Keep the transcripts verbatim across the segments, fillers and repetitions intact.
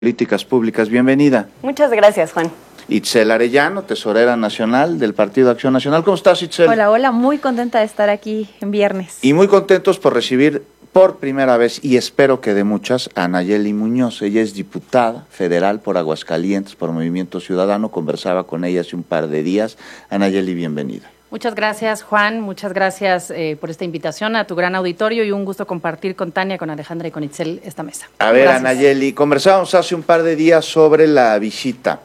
Políticas Públicas. Bienvenida. Muchas gracias, Juan. Itzel Arellano, tesorera nacional del Partido Acción Nacional. ¿Cómo estás, Itzel? Hola, hola, muy contenta de estar aquí en viernes. Y muy contentos por recibir por primera vez, y espero que de muchas, a Nayeli Muñoz. Ella es diputada federal por Aguascalientes, por Movimiento Ciudadano. Conversaba con ella hace un par de días. A Nayeli, bienvenida. Muchas gracias, Juan. Muchas gracias eh, por esta invitación a tu gran auditorio y un gusto compartir con Tania, con Alejandra y con Itzel esta mesa. A ver, Gracias. Nayeli, conversábamos hace un par de días sobre la visita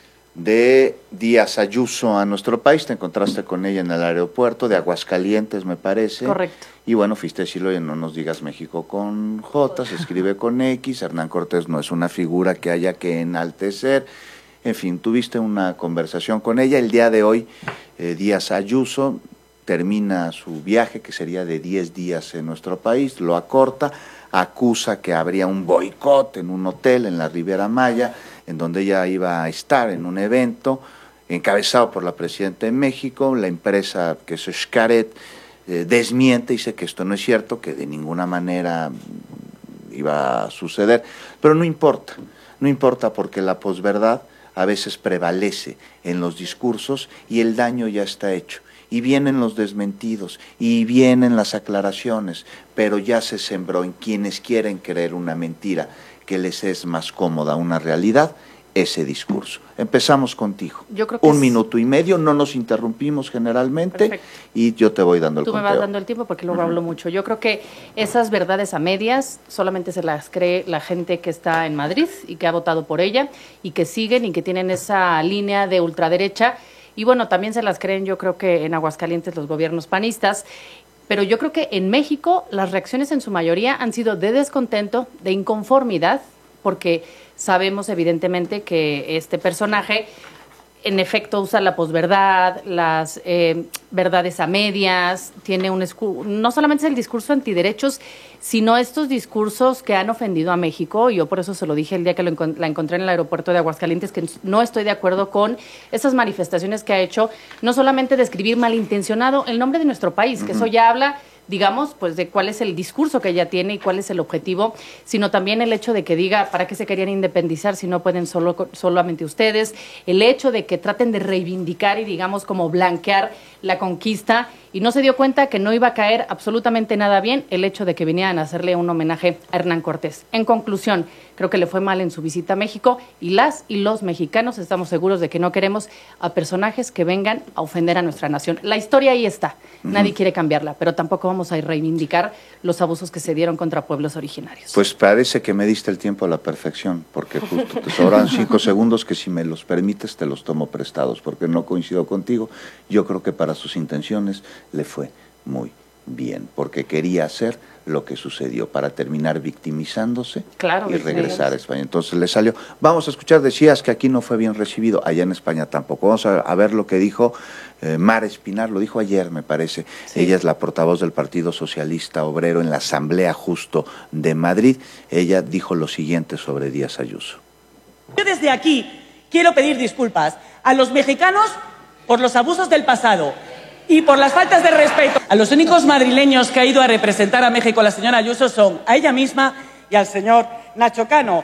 de Díaz Ayuso a nuestro país. Te encontraste con ella en el aeropuerto de Aguascalientes, me parece. Correcto. Y bueno, fuiste a decirlo, oye, no nos digas México con J, se escribe con X. Hernán Cortés no es una figura que haya que enaltecer. En fin, tuviste una conversación con ella. El día de hoy, eh, Díaz Ayuso termina su viaje, que sería de diez días en nuestro país, lo acorta, acusa que habría un boicot en un hotel en la Riviera Maya, en donde ella iba a estar en un evento encabezado por la presidenta de México. La empresa, que es Xcaret, eh, desmiente, dice que esto no es cierto, que de ninguna manera iba a suceder, pero no importa, no importa porque la posverdad a veces prevalece en los discursos y el daño ya está hecho. Y vienen los desmentidos, y vienen las aclaraciones, pero ya se sembró en quienes quieren creer una mentira que les es más cómoda una realidad, ese discurso. Empezamos contigo. Yo creo que un es... minuto y medio, no nos interrumpimos generalmente. Perfecto. Y yo te voy dando el Tú conteo. me vas dando el tiempo porque luego uh-huh. hablo mucho. Yo creo que esas verdades a medias solamente se las cree la gente que está en Madrid y que ha votado por ella y que siguen y que tienen esa línea de ultraderecha. Y bueno, también se las creen, yo creo que en Aguascalientes los gobiernos panistas. Pero yo creo que en México las reacciones en su mayoría han sido de descontento, de inconformidad, porque sabemos evidentemente que este personaje en efecto usa la posverdad, las eh, verdades a medias, tiene un escu- no solamente es el discurso antiderechos, sino estos discursos que han ofendido a México. Yo por eso se lo dije el día que lo encont- la encontré en el aeropuerto de Aguascalientes, que no estoy de acuerdo con esas manifestaciones que ha hecho, no solamente de escribir malintencionado el nombre de nuestro país, que eso ya habla, digamos, pues de cuál es el discurso que ella tiene y cuál es el objetivo, sino también el hecho de que diga para qué se querían independizar si no pueden solo solamente ustedes, el hecho de que traten de reivindicar y digamos como blanquear la conquista, y no se dio cuenta que no iba a caer absolutamente nada bien el hecho de que vinieran a hacerle un homenaje a Hernán Cortés. En conclusión, creo que le fue mal en su visita a México y las y los mexicanos estamos seguros de que no queremos a personajes que vengan a ofender a nuestra nación. La historia ahí está, uh-huh. nadie quiere cambiarla, pero tampoco vamos a reivindicar los abusos que se dieron contra pueblos originarios. Pues parece que me diste el tiempo a la perfección, porque justo te sobran cinco segundos que si me los permites te los tomo prestados, porque no coincido contigo. Yo creo que para sus intenciones le fue muy bien, porque quería hacer lo que sucedió para terminar victimizándose claro, y regresar a España. Entonces le salió. Vamos a escuchar, decías que aquí no fue bien recibido, allá en España tampoco. Vamos a, a ver lo que dijo eh, Mar Espinar, lo dijo ayer, me parece. Sí. Ella es la portavoz del Partido Socialista Obrero en la Asamblea Justo de Madrid. Ella dijo lo siguiente sobre Díaz Ayuso. Yo desde aquí quiero pedir disculpas a los mexicanos por los abusos del pasado y por las faltas de respeto. A los únicos madrileños que ha ido a representar a México la señora Ayuso son a ella misma y al señor Nacho Cano.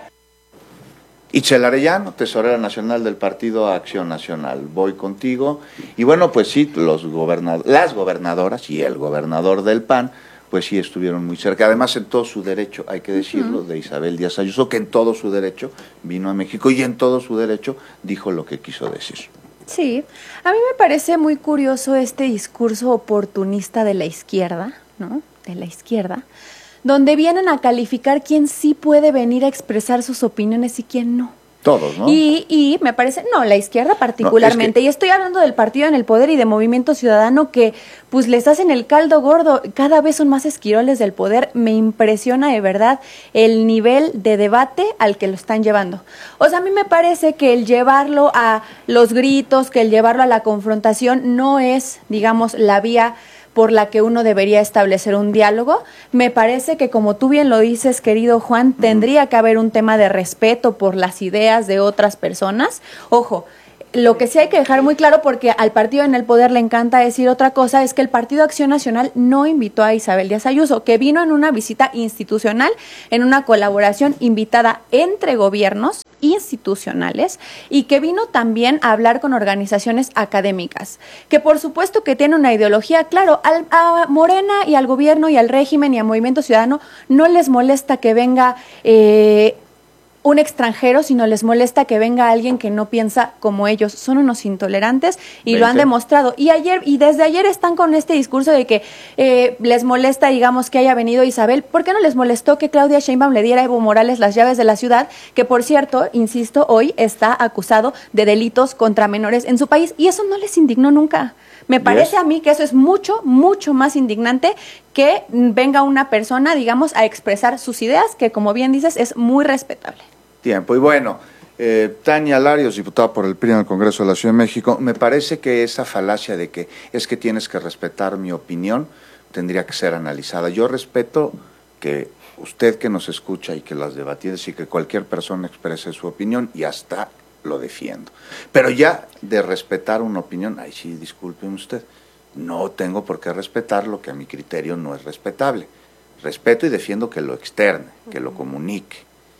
Itzel Arellano, tesorera nacional del Partido Acción Nacional. Voy contigo. Y bueno, pues sí, los gobernadores, las gobernadoras y el gobernador del P A N, pues sí estuvieron muy cerca. Además, en todo su derecho, hay que decirlo, uh-huh. de Isabel Díaz Ayuso, que en todo su derecho vino a México y en todo su derecho dijo lo que quiso decir. Sí, a mí me parece muy curioso este discurso oportunista de la izquierda, ¿no? De la izquierda, donde vienen a calificar quién sí puede venir a expresar sus opiniones y quién no. Todos, ¿no? Y, y me parece, no, la izquierda particularmente, no, es que... y estoy hablando del partido en el poder y de Movimiento Ciudadano que pues les hacen el caldo gordo, cada vez son más esquiroles del poder. Me impresiona de verdad el nivel de debate al que lo están llevando. O sea, a mí me parece que el llevarlo a los gritos, que el llevarlo a la confrontación no es, digamos, la vía por la que uno debería establecer un diálogo. Me parece que, como tú bien lo dices, querido Juan, tendría que haber un tema de respeto por las ideas de otras personas. Ojo, lo que sí hay que dejar muy claro, porque al partido en el poder le encanta decir otra cosa, es que el Partido Acción Nacional no invitó a Isabel Díaz Ayuso, que vino en una visita institucional, en una colaboración invitada entre gobiernos institucionales, y que vino también a hablar con organizaciones académicas, que por supuesto que tiene una ideología, claro, al, a Morena y al gobierno y al régimen y al Movimiento Ciudadano no les molesta que venga eh, un extranjero, sino les molesta que venga alguien que no piensa como ellos. Son unos intolerantes y veinte lo han demostrado. Y ayer y desde ayer están con este discurso de que eh, les molesta, digamos, que haya venido Isabel. ¿Por qué no les molestó que Claudia Sheinbaum le diera a Evo Morales las llaves de la ciudad? Que, por cierto, insisto, hoy está acusado de delitos contra menores en su país. Y eso no les indignó nunca. Me parece yes. a mí que eso es mucho, mucho más indignante que venga una persona, digamos, a expresar sus ideas, que, como bien dices, es muy respetable. Tiempo. Y bueno, eh, Tania Larios, diputada por el P R I en el Congreso de la Ciudad de México, me parece que esa falacia de que es que tienes que respetar mi opinión tendría que ser analizada. Yo respeto que usted que nos escucha y que las debatidas y que cualquier persona exprese su opinión, y hasta lo defiendo. Pero ya de respetar una opinión, ay sí, discúlpeme usted, no tengo por qué respetar lo que a mi criterio no es respetable. Respeto y defiendo que lo externe, que lo comunique.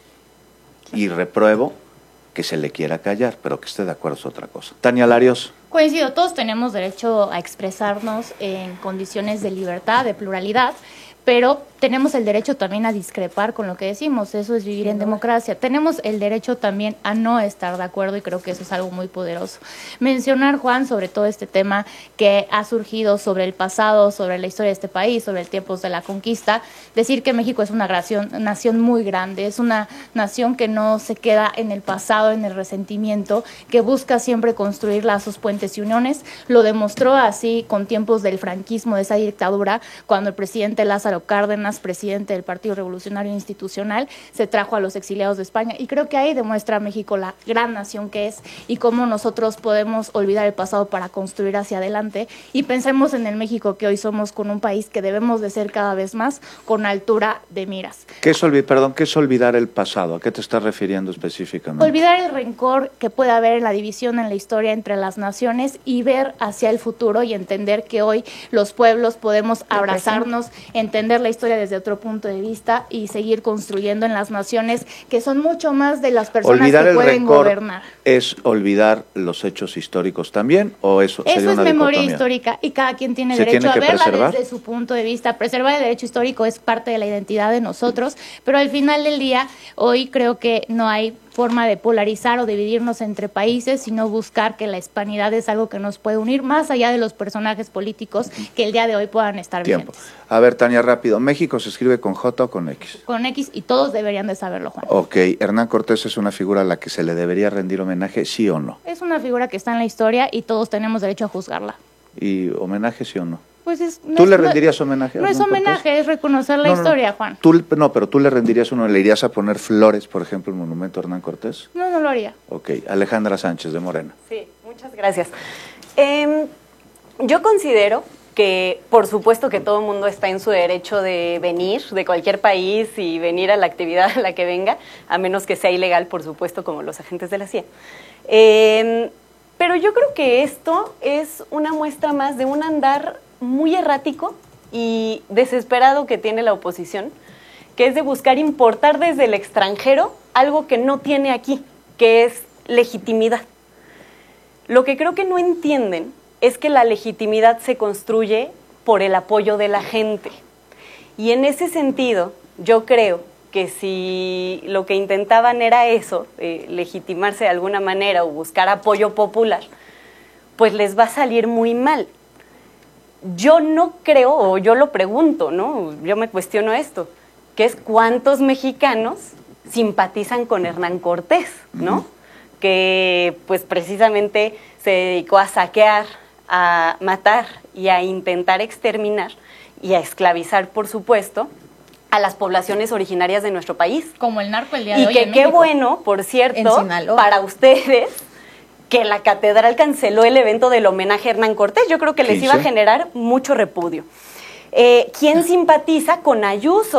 Y repruebo que se le quiera callar, pero que esté de acuerdo es otra cosa. Tania Larios. Coincido, todos tenemos derecho a expresarnos en condiciones de libertad, de pluralidad, pero tenemos el derecho también a discrepar con lo que decimos, eso es vivir en democracia. Tenemos el derecho también a no estar de acuerdo y creo que eso es algo muy poderoso. Mencionar, Juan, sobre todo este tema que ha surgido sobre el pasado, sobre la historia de este país, sobre el tiempos de la conquista, decir que México es una nación, nación muy grande, es una nación que no se queda en el pasado, en el resentimiento, que busca siempre construir lazos, puentes y uniones. Lo demostró así con tiempos del franquismo, de esa dictadura, cuando el presidente Lázaro Cárdenas, presidente del Partido Revolucionario Institucional, se trajo a los exiliados de España, y creo que ahí demuestra México la gran nación que es y cómo nosotros podemos olvidar el pasado para construir hacia adelante, y pensemos en el México que hoy somos, con un país que debemos de ser cada vez más con altura de miras. ¿Qué es olvidar, perdón, qué es olvidar el pasado? ¿A qué te estás refiriendo específicamente? Olvidar el rencor que puede haber en la división en la historia entre las naciones y ver hacia el futuro y entender que hoy los pueblos podemos abrazarnos, entender la historia desde otro punto de vista y seguir construyendo en las naciones que son mucho más de las personas olvidar que pueden rencor gobernar. ¿Es olvidar los hechos históricos también o eso sería Eso es una memoria dicotomía? Histórica y cada quien tiene ¿Se derecho tiene a que verla preservar? Desde su punto de vista. Preservar el derecho histórico es parte de la identidad de nosotros, pero al final del día hoy creo que no hay forma de polarizar o dividirnos entre países, sino buscar que la hispanidad es algo que nos puede unir más allá de los personajes políticos que el día de hoy puedan estar Tiempo. vigentes. A ver, Tania, rápido, ¿México se escribe con J o con X? Con X, y todos deberían de saberlo, Juan. Ok, ¿Hernán Cortés es una figura a la que se le debería rendir homenaje, sí o no? Es una figura que está en la historia y todos tenemos derecho a juzgarla. ¿Y homenaje sí o no? Pues es, no ¿Tú es, le no, rendirías homenaje a No es Hernán homenaje, Cortés? es reconocer la No, no, historia, no. Juan. ¿Tú, no, pero tú le rendirías uno, le irías a poner flores, por ejemplo, el monumento a Hernán Cortés? No, no lo haría. Ok, Alejandra Sánchez, de Morena. Sí, muchas gracias. Eh, yo considero que, por supuesto, que todo el mundo está en su derecho de venir de cualquier país y venir a la actividad a la que venga, a menos que sea ilegal, por supuesto, como los agentes de la C I A. Eh, pero yo creo que esto es una muestra más de un andar muy errático y desesperado que tiene la oposición, que es de buscar importar desde el extranjero algo que no tiene aquí, que es legitimidad. Lo que creo que no entienden es que la legitimidad se construye por el apoyo de la gente. Y en ese sentido, yo creo que si lo que intentaban era eso, eh, legitimarse de alguna manera o buscar apoyo popular, pues les va a salir muy mal. Yo no creo, o yo lo pregunto, ¿no? Yo me cuestiono esto, que es cuántos mexicanos simpatizan con Hernán Cortés, ¿no? Uh-huh. Que pues precisamente se dedicó a saquear, a matar y a intentar exterminar y a esclavizar, por supuesto, a las poblaciones originarias de nuestro país. Como el narco el día de hoy Y que en qué México. bueno, por cierto, para ustedes, que la catedral canceló el evento del homenaje a Hernán Cortés. Yo creo que les quince iba a generar mucho repudio. Eh, ¿Quién simpatiza con Ayuso?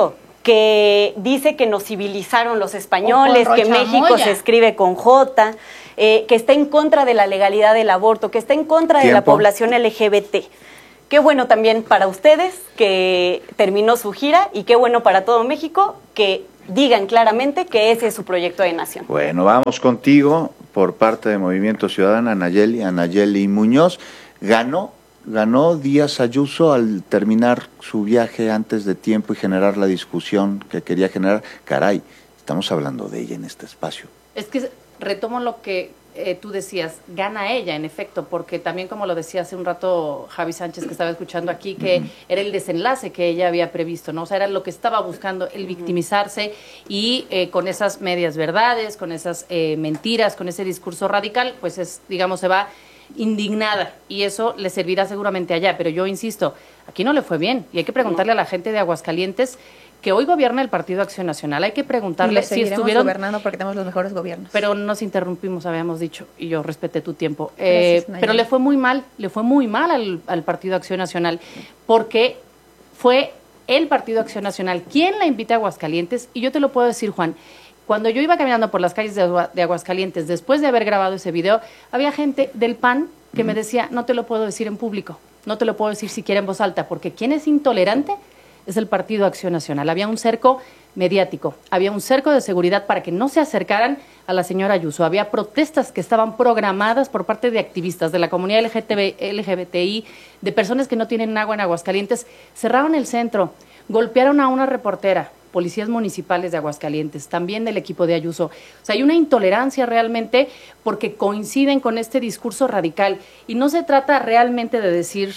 que dice que nos civilizaron los españoles, que Rocha México Moya. se escribe con J, eh, que está en contra de la legalidad del aborto, que está en contra de la Tiempo. población L G B T. Qué bueno también para ustedes que terminó su gira y qué bueno para todo México que digan claramente que ese es su proyecto de nación. Bueno, vamos contigo por parte de Movimiento Ciudadano, Anayeli, Anayeli Muñoz. Ganó, ganó Díaz Ayuso al terminar su viaje antes de tiempo y generar la discusión que quería generar. Caray, estamos hablando de ella en este espacio. Es que retomo lo que eh, tú decías, gana ella, en efecto, porque también como lo decía hace un rato Javi Sánchez, que estaba escuchando aquí, que uh-huh. era el desenlace que ella había previsto, ¿no? O sea, era lo que estaba buscando, el victimizarse y eh, con esas medias verdades, con esas eh, mentiras, con ese discurso radical, pues es, digamos, se va indignada y eso le servirá seguramente allá, pero yo insisto, aquí no le fue bien y hay que preguntarle a la gente de Aguascalientes que hoy gobierna el Partido Acción Nacional, hay que preguntarle si estuvieron gobernando porque tenemos los mejores gobiernos. Pero nos interrumpimos, habíamos dicho, y yo respeté tu tiempo. Eh, Gracias, pero le fue muy mal, le fue muy mal al, al Partido Acción Nacional, porque fue el Partido Acción Nacional quien la invita a Aguascalientes, y yo te lo puedo decir, Juan, cuando yo iba caminando por las calles de, Agua, de Aguascalientes, después de haber grabado ese video, había gente del P A N que mm. me decía, no te lo puedo decir en público, no te lo puedo decir siquiera en voz alta, porque quien es intolerante es el Partido Acción Nacional. Había un cerco mediático, había un cerco de seguridad para que no se acercaran a la señora Ayuso. Había protestas que estaban programadas por parte de activistas de la comunidad L G B T I, de personas que no tienen agua en Aguascalientes. Cerraron el centro, golpearon a una reportera, policías municipales de Aguascalientes, también del equipo de Ayuso. O sea, hay una intolerancia realmente porque coinciden con este discurso radical y no se trata realmente de decir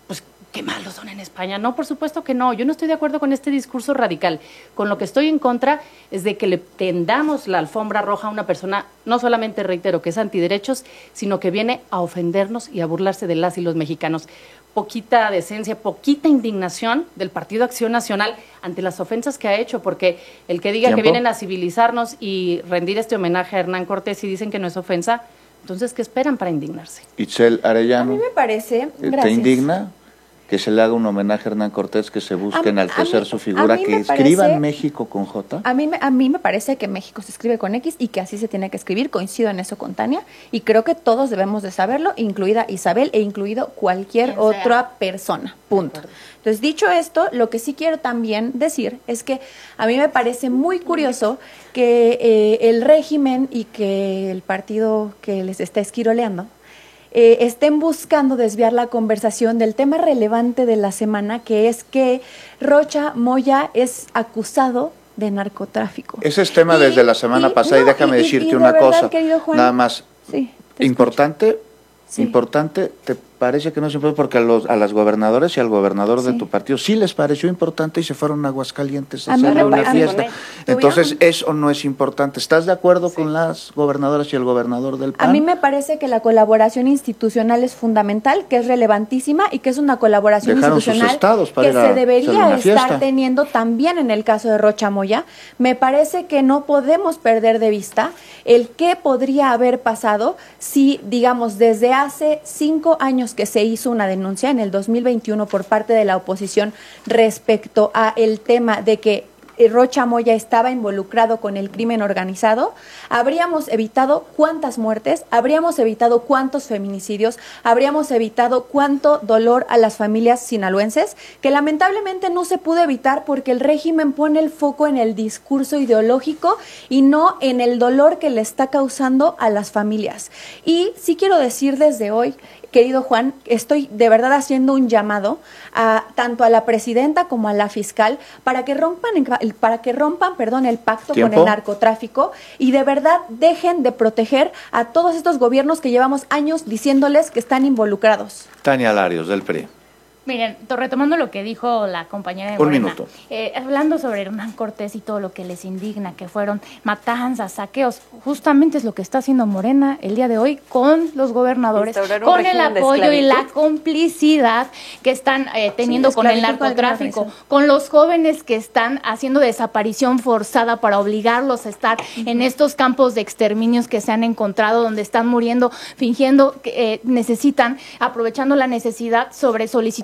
qué malos son en España. No, por supuesto que no. Yo no estoy de acuerdo con este discurso radical. Con lo que estoy en contra es de que le tendamos la alfombra roja a una persona, no solamente, reitero, que es antiderechos, sino que viene a ofendernos y a burlarse de las y los mexicanos. Poquita decencia, poquita indignación del Partido Acción Nacional ante las ofensas que ha hecho, porque el que diga ¿Tiempo? que vienen a civilizarnos y rendir este homenaje a Hernán Cortés y dicen que no es ofensa, entonces, ¿qué esperan para indignarse? Itzel Arellano. A mí me parece, gracias. ¿Te indigna que se le haga un homenaje a Hernán Cortés, que se busque a, enaltecer a mí, su figura, que escriban parece, México con J? A mí, a mí me parece que México se escribe con X y que así se tiene que escribir, coincido en eso con Tania, y creo que todos debemos de saberlo, incluida Isabel e incluido cualquier otra persona, punto. Entonces, dicho esto, lo que sí quiero también decir es que a mí me parece muy curioso que eh, el régimen y que el partido que les está esquiroleando Eh, estén buscando desviar la conversación del tema relevante de la semana, que es que Rocha Moya es acusado de narcotráfico. Ese es tema y, desde la semana y, pasada no, y déjame y, decirte y, y una de verdad, cosa, Juan, nada más, sí, importante, sí. importante, te parece que no es importante porque a, los, a las gobernadoras y al gobernador sí. de tu partido sí les pareció importante y se fueron a Aguascalientes a, a hacer una fiesta. Entonces, ¿eso no es importante? ¿Estás de acuerdo sí. con las gobernadoras y el gobernador del P A N? A mí me parece que la colaboración institucional es fundamental, que es relevantísima y que es una colaboración Dejaron institucional sus estados para que ir a se debería estar fiesta. teniendo también en el caso de Rocha Moya. Me parece que no podemos perder de vista el qué podría haber pasado si, digamos, desde hace cinco años que se hizo una denuncia en el dos mil veintiuno por parte de la oposición respecto a el tema de que Rocha Moya estaba involucrado con el crimen organizado, habríamos evitado cuántas muertes, habríamos evitado cuántos feminicidios, habríamos evitado cuánto dolor a las familias sinaloenses, que lamentablemente no se pudo evitar porque el régimen pone el foco en el discurso ideológico y no en el dolor que le está causando a las familias. Y sí quiero decir desde hoy, querido Juan, estoy de verdad haciendo un llamado a tanto a la presidenta como a la fiscal para que rompan para que rompan, perdón, el pacto ¿Tiempo? con el narcotráfico y de verdad dejen de proteger a todos estos gobiernos que llevamos años diciéndoles que están involucrados. Tania Larios, del P R I. Miren, retomando lo que dijo la compañera de Un Morena, minuto. Eh, hablando sobre Hernán Cortés y todo lo que les indigna, que fueron matanzas, saqueos, justamente es lo que está haciendo Morena el día de hoy con los gobernadores, con el apoyo y la complicidad que están eh, teniendo sí, con el narcotráfico, con los jóvenes que están haciendo desaparición forzada para obligarlos a estar uh-huh. en estos campos de exterminios que se han encontrado, donde están muriendo, fingiendo que eh, necesitan, aprovechando la necesidad sobre solicitud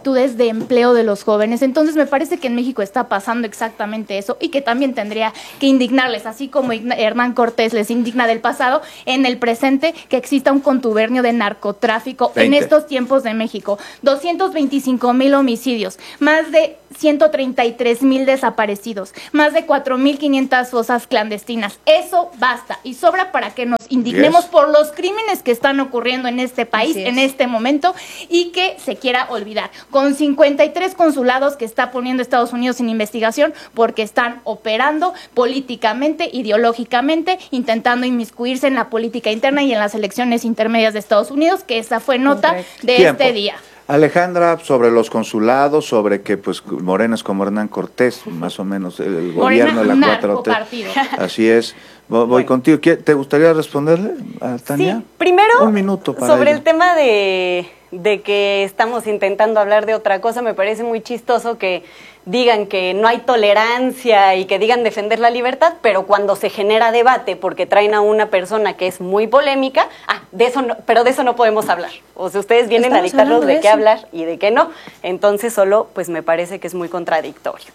solicitudes de empleo de los jóvenes. Entonces me parece que en México está pasando exactamente eso y que también tendría que indignarles, así como Hernán Cortés les indigna del pasado, en el presente que exista un contubernio de narcotráfico veinte en estos tiempos de México. doscientos veinticinco mil homicidios, más de ciento treinta y tres mil desaparecidos, más de cuatro mil quinientas fosas clandestinas. Eso basta y sobra para que nos indignemos yes. por los crímenes que están ocurriendo en este país en este momento y que se quiera olvidar. Con cincuenta y tres consulados que está poniendo Estados Unidos en investigación porque están operando políticamente, ideológicamente, intentando inmiscuirse en la política interna y en las elecciones intermedias de Estados Unidos, que esa fue nota Correcto. de Tiempo. este día. Alejandra, sobre los consulados, sobre que pues Morena es como Hernán Cortés, más o menos el, el gobierno de la cuatro T. Así es. Voy bueno. contigo. ¿Te gustaría responderle a Tania? Sí, primero, un minuto para sobre ello. el tema de, de que estamos intentando hablar de otra cosa, me parece muy chistoso que digan que no hay tolerancia y que digan defender la libertad, pero cuando se genera debate porque traen a una persona que es muy polémica, ah, de eso no, pero de eso no podemos hablar. O sea, ustedes vienen Estamos a dictarnos de, de qué hablar y de qué no. Entonces solo, pues me parece que es muy contradictorio.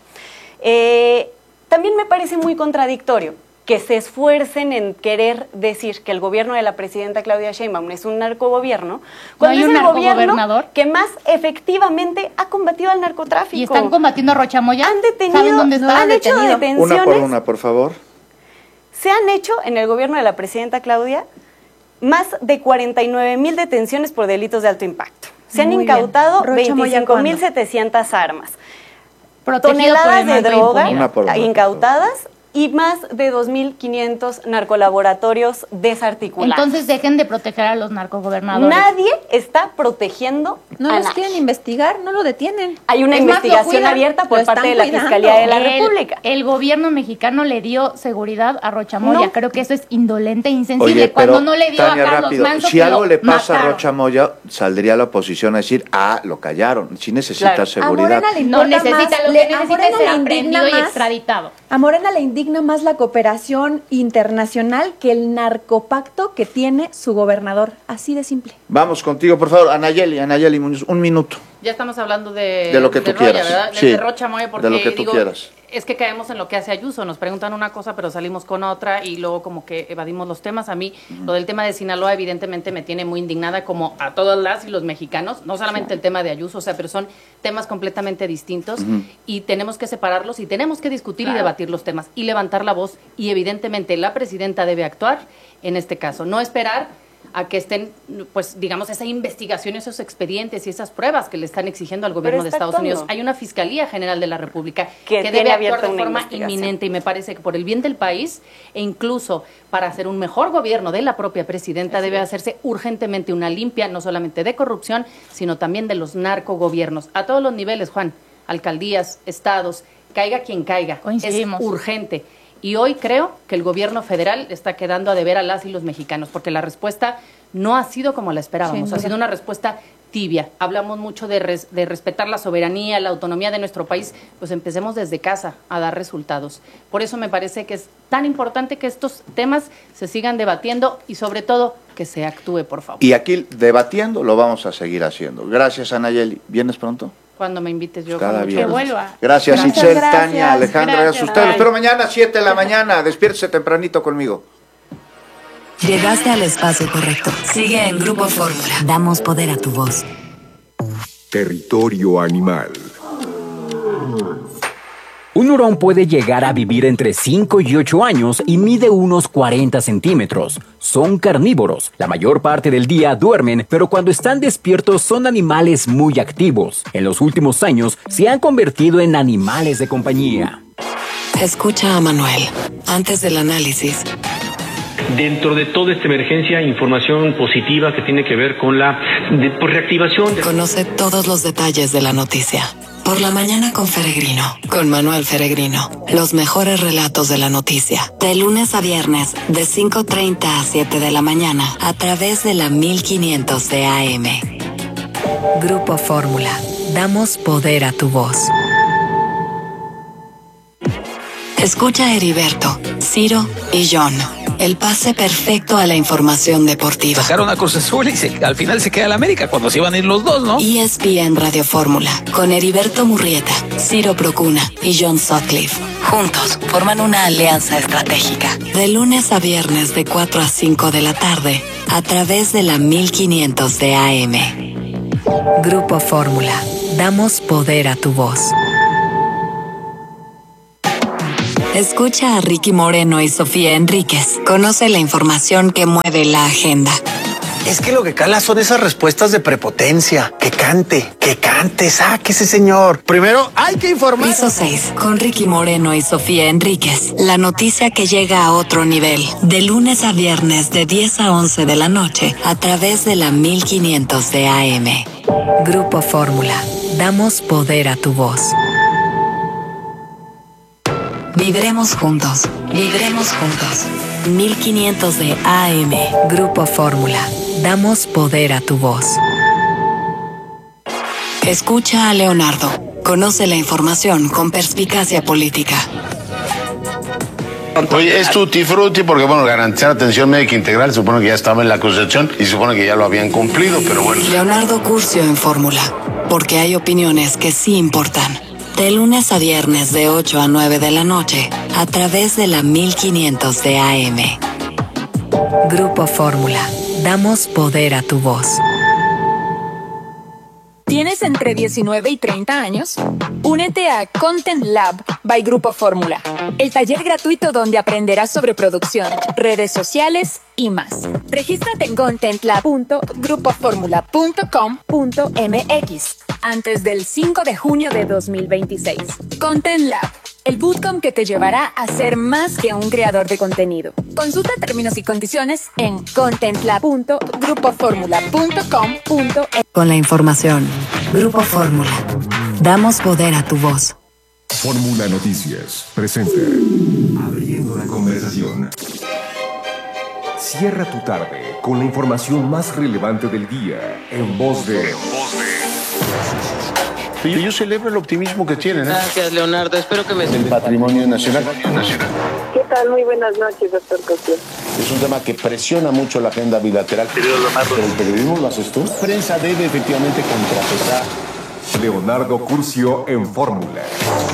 Eh, también me parece muy contradictorio que se esfuercen en querer decir que el gobierno de la presidenta Claudia Sheinbaum es un narcogobierno, cuando ¿No hay es un el gobierno narcogobernador? que más efectivamente ha combatido al narcotráfico. ¿Y están combatiendo a Rocha Moya? Han detenido, ¿Saben dónde está? han hecho detenciones. Una por una, por favor. Se han hecho en el gobierno de la presidenta Claudia más de cuarenta y nueve mil detenciones por delitos de alto impacto. Se Muy han incautado veinticinco mil setecientas armas, toneladas de droga incautadas y más de dos mil quinientos narcolaboratorios desarticulados. Entonces dejen de proteger a los narcogobernadores. Nadie está protegiendo No a los nadie. quieren investigar, no lo detienen. Hay una Es investigación más, cuidan, abierta por parte de la cuidando. Fiscalía de la el, República. El gobierno mexicano le dio seguridad a Rocha Moya. No. Creo que eso es indolente e insensible. Oye, Cuando pero, no le dio Tania, a Carlos rápido, Manso, si algo le pasa mataron. a Rocha Moya, saldría la oposición a decir, ah, lo callaron. Sí necesita Claro. seguridad. No necesita, más, lo le, que necesita Morena es ser le indigna aprendido y más, extraditado. A Morena le indigna más la cooperación internacional que el narcopacto que tiene su gobernador. Así de simple. Vamos contigo, por favor, Anayeli, Anayeli Muñoz, un minuto. Ya estamos hablando de, de lo que tú Roya, quieras. ¿verdad? Sí, de Rocha Moya, porque de lo que tú digo, quieras. es que caemos en lo que hace Ayuso, nos preguntan una cosa pero salimos con otra y luego como que evadimos los temas. A mí uh-huh. lo del tema de Sinaloa evidentemente me tiene muy indignada, como a todas las y los mexicanos, no solamente sí. el tema de Ayuso, o sea, pero son temas completamente distintos uh-huh. y tenemos que separarlos y tenemos que discutir claro. y debatir los temas y levantar la voz, y evidentemente la presidenta debe actuar en este caso, no esperar a que estén, pues, digamos, esa investigación, esos expedientes y esas pruebas que le están exigiendo al gobierno de Estados actuando. Unidos. Hay una Fiscalía General de la República que, que debe actuar de forma inminente, y me parece que por el bien del país e incluso para hacer un mejor gobierno de la propia presidenta Así debe es. hacerse urgentemente una limpia, no solamente de corrupción, sino también de los narcogobiernos, a todos los niveles, Juan, alcaldías, estados, caiga quien caiga, es urgente. Y hoy creo que el gobierno federal está quedando a deber a las y los mexicanos, porque la respuesta no ha sido como la esperábamos, sí, ha sido una respuesta tibia. Hablamos mucho de, res, de respetar la soberanía, la autonomía de nuestro país, pues empecemos desde casa a dar resultados. Por eso me parece que es tan importante que estos temas se sigan debatiendo y sobre todo que se actúe, por favor. Y aquí debatiendo lo vamos a seguir haciendo. Gracias, Anayeli. ¿Vienes pronto? Cuando me invites yo. Cada que vuelva. Gracias, gracias Itzel, gracias, Tania, Alejandra, gracias a ustedes. Los espero mañana a siete de la mañana. Despiértese tempranito conmigo. Llegaste al espacio correcto. Sigue en Grupo Fórmula. Damos poder a tu voz. Territorio animal. Un hurón puede llegar a vivir entre cinco y ocho años y mide unos cuarenta centímetros. Son carnívoros. La mayor parte del día duermen, pero cuando están despiertos son animales muy activos. En los últimos años se han convertido en animales de compañía. Escucha a Manuel antes del análisis. Dentro de toda esta emergencia, información positiva que tiene que ver con la de, pues, reactivación. De... Conoce todos los detalles de la noticia. Por la mañana con Feregrino, con Manuel Feregrino. Los mejores relatos de la noticia. De lunes a viernes, de cinco treinta a siete de la mañana, a través de la mil quinientos de A M. Grupo Fórmula. Damos poder a tu voz. Escucha a Heriberto, Ciro y John El pase perfecto a la información deportiva. Sacaron a Cruz Azul y se, al final se queda el América cuando se iban a ir los dos, ¿no? E S P N Radio Fórmula, con Heriberto Murrieta, Ciro Procuna y John Sutcliffe. Juntos forman una alianza estratégica. De lunes a viernes de cuatro a cinco de la tarde, a través de la mil quinientos de A M. Grupo Fórmula. Damos poder a tu voz. Escucha a Ricky Moreno y Sofía Enríquez. Conoce la información que mueve la agenda. Es que lo que cala son esas respuestas de prepotencia. Que cante, que cante, sáquese, señor. Primero hay que informar. Piso seis, con Ricky Moreno y Sofía Enríquez. La noticia que llega a otro nivel. De lunes a viernes de diez a once de la noche, a través de la mil quinientos de A M. Grupo Fórmula. Damos poder a tu voz. Vibremos juntos. Vibremos juntos. mil quinientos de A M. Grupo Fórmula. Damos poder a tu voz. Escucha a Leonardo. Conoce la información con perspicacia política. Oye, es tutti frutti porque, bueno, garantizar atención médica integral se supone que ya estaba en la Constitución y se supone que ya lo habían cumplido, pero bueno. Leonardo Curcio en Fórmula, porque hay opiniones que sí importan. De lunes a viernes de ocho a nueve de la noche, a través de la mil quinientos de A M. Grupo Fórmula. Damos poder a tu voz. ¿Tienes entre diecinueve y treinta años? Únete a Content Lab by Grupo Fórmula, el taller gratuito donde aprenderás sobre producción, redes sociales y más. Regístrate en content lab punto grupo fórmula punto com punto m x antes del cinco de junio de dos mil veintiséis. Content Lab, el bootcamp que te llevará a ser más que un creador de contenido. Consulta términos y condiciones en content lab punto grupo fórmula punto com punto m x. Con la información, Grupo Fórmula. Damos poder a tu voz. Fórmula Noticias presenta Abriendo la conversación. Cierra tu tarde con la información más relevante del día en voz de... En voz de... Yo, yo celebro el optimismo que tienen. ¿eh? Gracias, Leonardo. Espero que me... El patrimonio nacional. nacional. ¿Qué tal? Muy buenas noches, doctor Cosío. Es un tema que presiona mucho la agenda bilateral. Pero el periodismo lo haces tú. La prensa debe efectivamente contrapesar. Leonardo Curcio en Fórmula.